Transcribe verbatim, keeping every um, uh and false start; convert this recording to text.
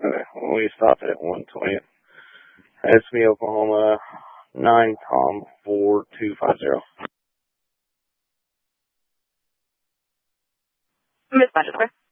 Okay, well, we stopped at one twentieth. S B Oklahoma, nine Tom four two five zero. Miss Manchester.